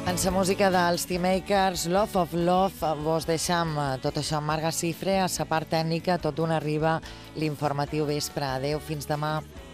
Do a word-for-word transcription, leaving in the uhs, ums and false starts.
En la música dels T-Makers, Love of Love, vos deixam tot això amb Marga Cifre, a la part tècnica, tot d'una arriba l'informatiu vespre. Adéu, fins demà.